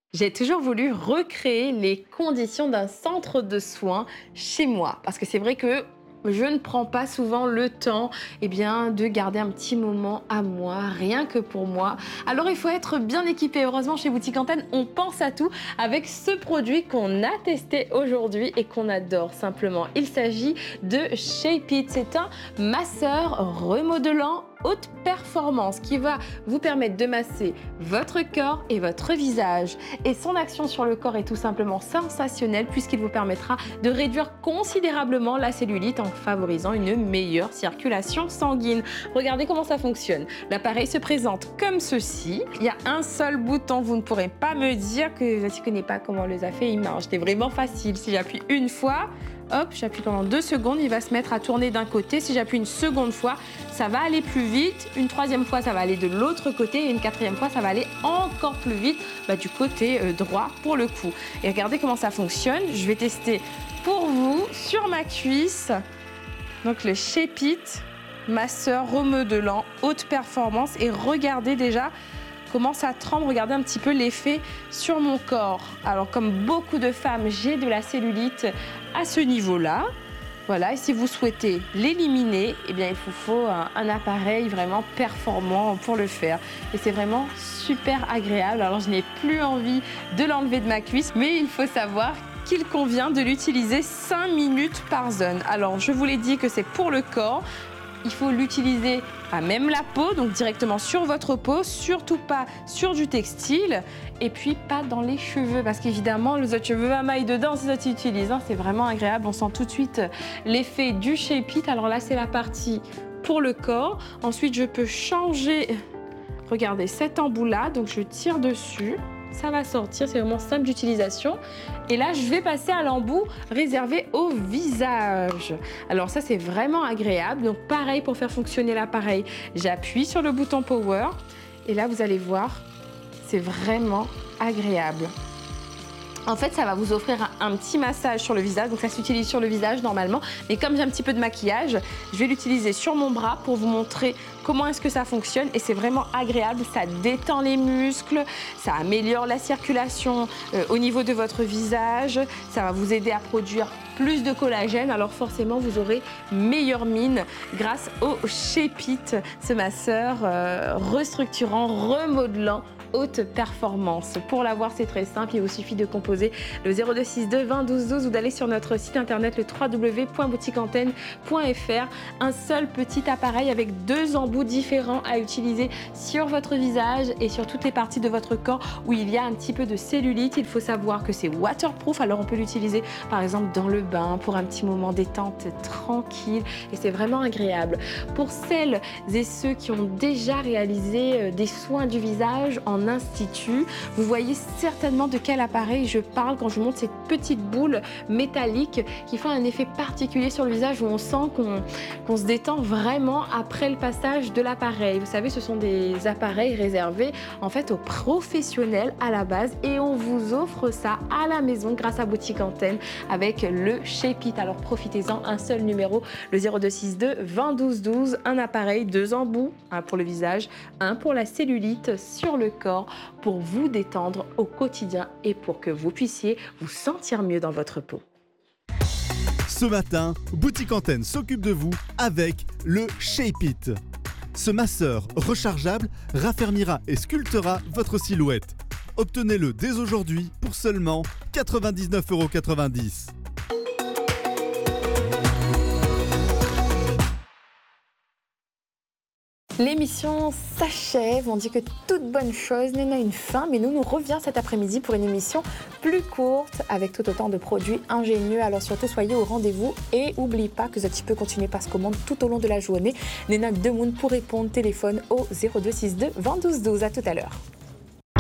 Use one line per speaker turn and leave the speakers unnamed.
J'ai toujours voulu recréer les conditions d'un centre de soins chez moi parce que c'est vrai que je ne prends pas souvent le temps de garder un petit moment à moi, rien que pour moi. Alors il faut être bien équipé. Heureusement chez Boutique Antenne, on pense à tout avec ce produit qu'on a testé aujourd'hui et qu'on adore simplement. Il s'agit de Shape It. C'est un masseur remodelant haute performance qui va vous permettre de masser votre corps et votre visage. Et son action sur le corps est tout simplement sensationnelle puisqu'il vous permettra de réduire considérablement la cellulite en favorisant une meilleure circulation sanguine. Regardez comment ça fonctionne. L'appareil se présente comme ceci. Il y a un seul bouton. Vous ne pourrez pas me dire que je ne connais pas comment on les a fait. Il marche. C'est vraiment facile. Si j'appuie une fois, hop, j'appuie pendant 2 secondes, il va se mettre à tourner d'un côté. Si j'appuie une seconde fois, ça va aller plus vite. Une troisième fois, ça va aller de l'autre côté. Et une quatrième fois, ça va aller encore plus vite du côté droit pour le coup. Et regardez comment ça fonctionne. Je vais tester pour vous sur ma cuisse. Donc le Shape It, masseur remodelant, haute performance. Et regardez déjà comment ça tremble, regardez un petit peu l'effet sur mon corps. Alors comme beaucoup de femmes, j'ai de la cellulite à ce niveau-là. Voilà, et si vous souhaitez l'éliminer, il vous faut un appareil vraiment performant pour le faire. Et c'est vraiment super agréable. Alors je n'ai plus envie de l'enlever de ma cuisse, mais il faut savoir qu'il convient de l'utiliser 5 minutes par zone. Alors je vous l'ai dit que c'est pour le corps. Il faut l'utiliser à même la peau, donc directement sur votre peau, surtout pas sur du textile, et puis pas dans les cheveux, parce qu'évidemment, les autres cheveux à maille dedans, si ça s'utilise, c'est vraiment agréable. On sent tout de suite l'effet du Shape It. Alors là, c'est la partie pour le corps. Ensuite, je peux changer, regardez, cet embout-là, donc je tire dessus. Ça va sortir, c'est vraiment simple d'utilisation. Et là, je vais passer à l'embout réservé au visage. Alors ça, c'est vraiment agréable. Donc pareil, pour faire fonctionner l'appareil, j'appuie sur le bouton Power. Et là, vous allez voir, c'est vraiment agréable. En fait, ça va vous offrir un petit massage sur le visage. Donc ça s'utilise sur le visage normalement. Mais comme j'ai un petit peu de maquillage, je vais l'utiliser sur mon bras pour vous montrer comment est-ce que ça fonctionne. Et c'est vraiment agréable. Ça détend les muscles, ça améliore la circulation au niveau de votre visage. Ça va vous aider à produire plus de collagène. Alors forcément, vous aurez meilleure mine grâce au Shape It, ce masseur restructurant, remodelant, haute performance. Pour l'avoir, c'est très simple. Il vous suffit de composer le 0262 20 12 12 ou d'aller sur notre site internet le www.boutiqueantenne.fr. Un seul petit appareil avec 2 embouts différents à utiliser sur votre visage et sur toutes les parties de votre corps où il y a un petit peu de cellulite. Il faut savoir que c'est waterproof. Alors on peut l'utiliser par exemple dans le bain pour un petit moment détente tranquille et c'est vraiment agréable. Pour celles et ceux qui ont déjà réalisé des soins du visage en institut, vous voyez certainement de quel appareil je parle quand je vous montre ces petites boules métalliques qui font un effet particulier sur le visage où on sent qu'on se détend vraiment après le passage de l'appareil. Vous savez, ce sont des appareils réservés en fait aux professionnels à la base et on vous offre ça à la maison grâce à Boutique Antenne avec le Shape It. Alors profitez-en, un seul numéro, le 0262 20 12 12, un appareil, 2 embouts, un pour le visage, un pour la cellulite sur le corps pour vous détendre au quotidien et pour que vous puissiez vous sentir mieux dans votre peau.
Ce matin, Boutique Antenne s'occupe de vous avec le Shape It. Ce masseur rechargeable raffermira et sculptera votre silhouette. Obtenez-le dès aujourd'hui pour seulement 99,90 €.
L'émission s'achève, on dit que toute bonne chose n'a une fin, mais nous reviens cet après-midi pour une émission plus courte avec tout autant de produits ingénieux. Alors surtout soyez au rendez-vous et n'oubliez pas que tu peux continuer par commande tout au long de la journée. Néna Demoun pour répondre téléphone au 0262 20 12 12. À tout à l'heure.